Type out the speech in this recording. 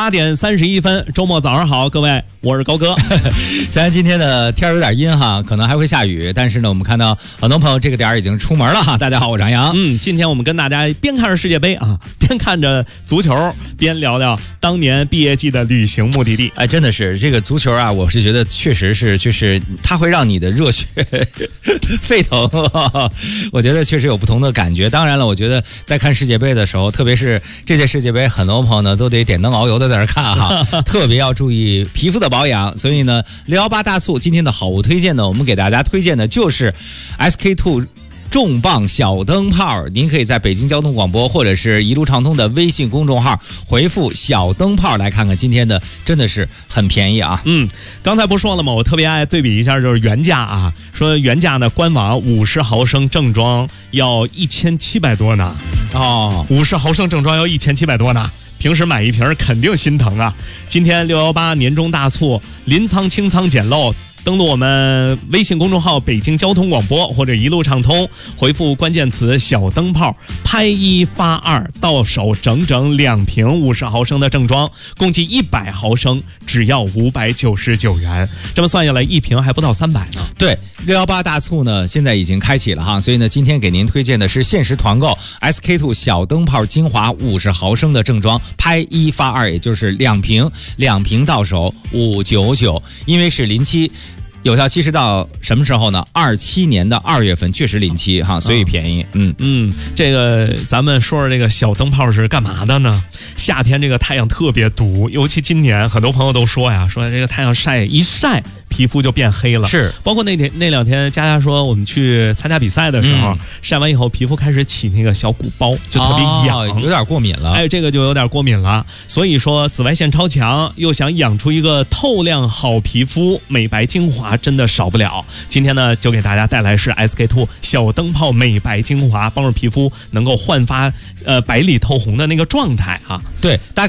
8:31，周末早上好，各位，我是高哥。 虽然今天的天有点阴哈，可能还会下雨，但是呢，我们看到很多朋友这个点已经出门了哈。大家好，我是张扬。 今天我们跟大家边看着世界杯啊，边看着足球，边聊聊当年毕业季的旅行目的地。 哎，真的是这个足球啊，我是觉得确实是，就是它会让你的热血沸腾。我觉得确实有不同的感觉。当然了，我觉得在看世界杯的时候，特别是这届世界杯，很多朋友呢都得点灯熬油的在这看哈，特别要注意皮肤的保养。所以呢，618大促今天的好物推荐呢，我们给大家推荐的就是 SK2。重磅小灯泡，您可以在北京交通广播或者是一路畅通的微信公众号回复小灯泡来看看今天的，真的是很便宜啊。 刚才不说了吗？我特别爱对比一下，就是原价啊，说原价呢，官网50毫升正装要1700多呢。 哦 ，50毫升正装要1700多呢。平时买一瓶肯定心疼啊。今天618年终大促，临仓清仓捡漏。登录我们微信公众号北京交通广播或者一路畅通，回复关键词小灯泡，拍1发2，到手整整2瓶50毫升的正装，共计100毫升，只要599元。这么算下来，一瓶还不到300呢。 对，618大促呢现在已经开启了哈，所以呢今天给您推荐的是限时团购 SK2 小灯泡精华50毫升的正装，拍1发2，也就是2瓶到手599，因为是临期。有效期是到什么时候呢？27年的2月份，确实临期哈，所以便宜。 这个咱们说说这个小灯泡是干嘛的呢？夏天这个太阳特别毒，尤其今年很多朋友都说呀，说这个太阳一晒皮肤就变黑了。 是， 包括那两天佳佳说我们去参加比赛的时候，晒完以后皮肤开始起那个小鼓包，就特别痒， 有点过敏了。 哎，这个就有点过敏了。所以说紫外线超强，又想养出一个透亮好皮肤，美白精华真的少不了。今天呢，就给大家带来是 SK2 小灯泡美白精华，帮助皮肤能够焕发白里透红的那个状态啊。 对，大家